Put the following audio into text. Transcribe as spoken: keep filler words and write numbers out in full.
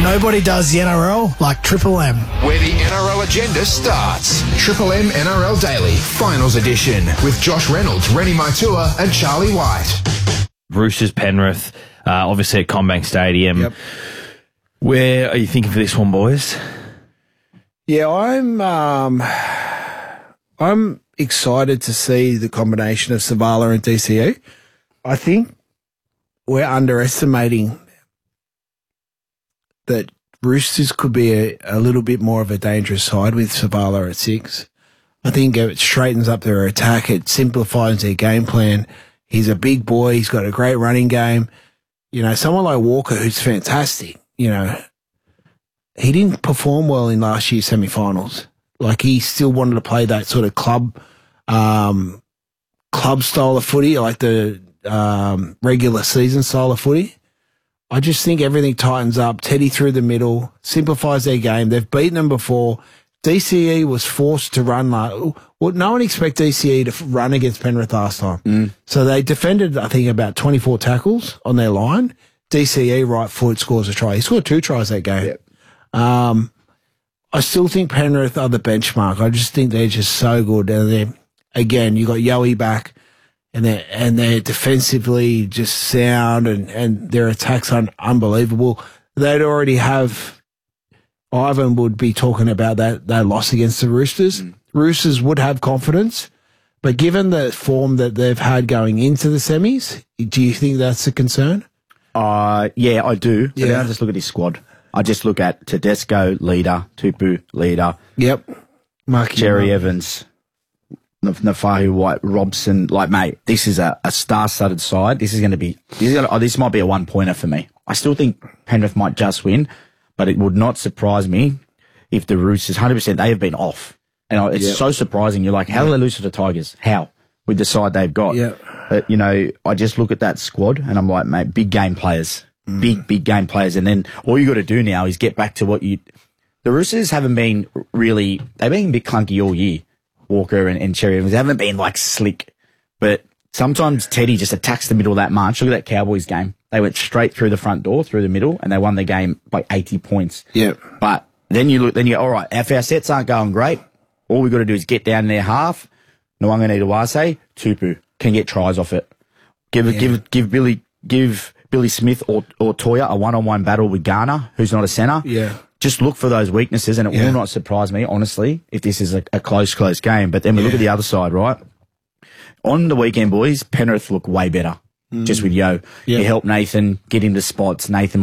Nobody does the N R L like Triple M. Where the N R L agenda starts. Triple M N R L Daily, Finals Edition, with Josh Reynolds, Rennie Maitua and Charlie White. Roosters, Penrith, uh, obviously at CommBank Stadium. Yep. Where are you thinking for this one, boys? Yeah, I'm um, I'm excited to see the combination of Savala and D C E. I think we're underestimating that Roosters could be a, a little bit more of a dangerous side with Savala at six. I think it straightens up their attack. It simplifies their game plan. He's a big boy. He's got a great running game. You know, someone like Walker, who's fantastic, you know, he didn't perform well in last year's semi-finals. Like, he still wanted to play that sort of club, um, club style of footy, like the um, regular season style of footy. I just think everything tightens up. Teddy through the middle, simplifies their game. They've beaten them before. D C E was forced to run like, well, no one expected D C E to run against Penrith last time. Mm. So they defended, I think, about twenty-four tackles on their line. D C E right foot scores a try. He scored two tries that game. Yep. Um, I still think Penrith are the benchmark. I just think they're just so good. And then again, you got Yowie back, and they're, and they're defensively just sound, and, and their attacks are unbelievable. They'd already have, Ivan would be talking about that, that loss against the Roosters. Mm. Roosters would have confidence, but given the form that they've had going into the semis, do you think that's a concern? Uh, yeah, I do. But Yeah. then I just look at his squad. I just look at Tedesco, leader, Tupu, leader. Yep. Marky Jerry Mark. Evans, N- Nafahu White, Robson. Like, mate, this is a, a star-studded side. This is going to be, this, is gonna, oh, this might be a one-pointer for me. I still think Penrith might just win, but it would not surprise me if the Roosters, one hundred percent, they have been off. And I- it's Yep. so surprising. You're like, how do they lose to the Tigers? How? With the side they've got. Yep. But, you know, I just look at that squad and I'm like, mate, big game players. Big, big game players. And then all you got to do now is get back to what you... The Roosters haven't been really... They've been a bit clunky all year, Walker and, and Cherry Evans. They haven't been, like, slick. But sometimes Teddy just attacks the middle that much. Look at that Cowboys game. They went straight through the front door, through the middle, and they won the game by eighty points. Yep. But then you look... Then you go, all right, if our sets aren't going great, all we got to do is get down in their half. Nwanga Nitawase, Tupu can get tries off it. Give Yeah. give give Billy... Give... Billy Smith or, or Toya a one-on-one battle with Garner, who's not a centre. Yeah. Just look for those weaknesses, and it Yeah. will not surprise me, honestly, if this is a, a close, close game. But then we look Yeah. at the other side, right? On the weekend, boys, Penrith look way better, just with Yo. Yeah. He helped Nathan get into spots. Nathan